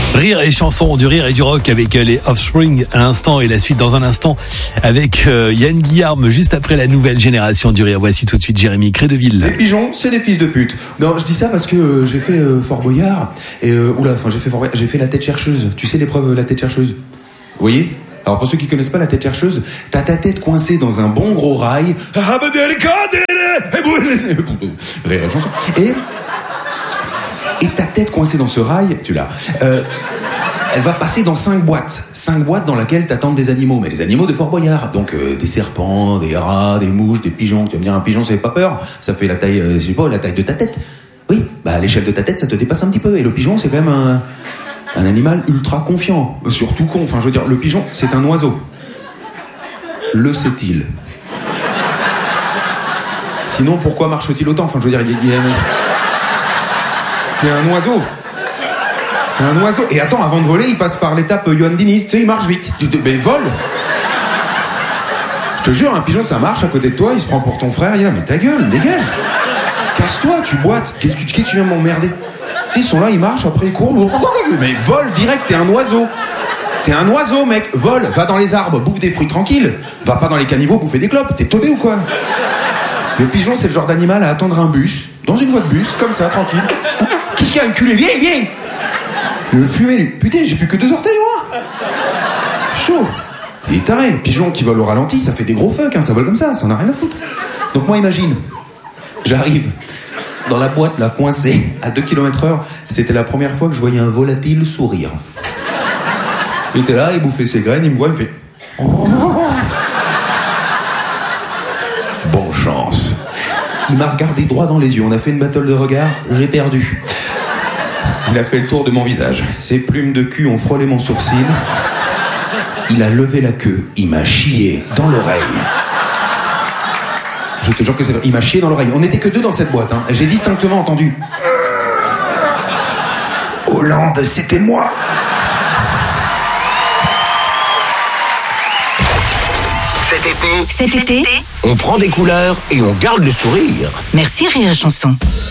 Rire et chansons, du rire et du rock avec les Offspring à l'instant et la suite dans un instant avec Yann Guillarme juste après la nouvelle génération du rire. Voici tout de suite Jérémy Crédeville. Les pigeons, c'est des fils de pute. Non, je dis ça parce que j'ai fait Fort Boyard et j'ai fait la tête chercheuse. Tu sais l'épreuve la tête chercheuse. Vous voyez ? Alors pour ceux qui connaissent pas la tête chercheuse, t'as ta tête coincée dans un bon gros rail. Rire et chanson. Et ta tête coincée dans ce rail, tu l'as. Elle va passer dans 5 boîtes. 5 boîtes dans lesquelles t'attendent des animaux. Mais des animaux de Fort Boyard. Donc des serpents, des rats, des mouches, des pigeons. Tu vas me dire, un pigeon, ça fait pas peur. Ça fait la taille, je sais pas, la taille de ta tête. Oui, bah à l'échelle de ta tête, ça te dépasse un petit peu. Et le pigeon, c'est quand même un animal ultra confiant. Surtout con. Enfin, je veux dire, le pigeon, c'est un oiseau. Le sait-il. Sinon, pourquoi marche-t-il autant ? Enfin, je veux dire, c'est un oiseau. C'est un oiseau. Et attends, avant de voler, il passe par l'étape Johan Diniz. Tu sais, il marche vite. Mais vole. Je te jure, un pigeon, ça marche à côté de toi. Il se prend pour ton frère. Il est là, mais ta gueule, dégage. Casse-toi, tu boites. Qu'est-ce que tu viens m'emmerder ? Tu sais, ils sont là, ils marchent, après ils courent. Mais vole direct, t'es un oiseau. T'es un oiseau, mec. Vole, va dans les arbres, bouffe des fruits tranquilles. Va pas dans les caniveaux bouffer des clopes. T'es teubé ou quoi ? Le pigeon, c'est le genre d'animal à attendre un bus, dans une voie de bus, comme ça, tranquille. Qu'est-ce qu'il y a, enculé ? Viens. Le fumet, lui. Putain, j'ai plus que 2 orteils, moi. Chaud. Il est taré. Pigeon qui vole au ralenti, ça fait des gros fuck, hein. Ça vole comme ça en a rien à foutre. Donc moi, imagine, j'arrive dans la boîte, là, coincée, à 2 km/h. C'était la première fois que je voyais un volatile sourire. Il était là, il bouffait ses graines, il me voit, il me fait... Bonne chance. Il m'a regardé droit dans les yeux. On a fait une battle de regard. J'ai perdu. Il a fait le tour de mon visage. Ses plumes de cul ont frôlé mon sourcil. Il a levé la queue. Il m'a chié dans l'oreille. Je te jure que c'est vrai. Il m'a chié dans l'oreille. On n'était que 2 dans cette boîte. Hein. Et j'ai distinctement entendu. Hollande, c'était moi. Cet été, on prend des couleurs et on garde le sourire. Merci Rire et Chanson.